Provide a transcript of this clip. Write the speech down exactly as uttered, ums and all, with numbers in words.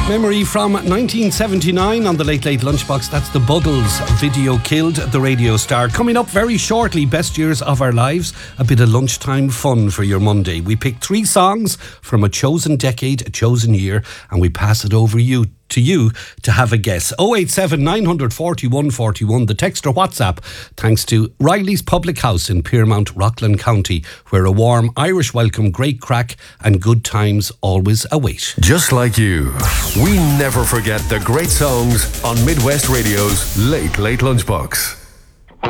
Memory from nineteen seventy-nine on the Late Late Lunchbox. That's the Buggles video Killed the Radio Star. Coming up very shortly, Best Years of Our Lives. A bit of lunchtime fun for your Monday. We pick three songs from a chosen decade, a chosen year, and we pass it over you to you to have a guess. oh eight seven, nine four one, four one, the text or WhatsApp, thanks to Riley's Public House in Piermount, Rockland County, where a warm Irish welcome, great crack and good times always await. Just like you, we never forget the great songs on Midwest Radio's Late Late Lunchbox.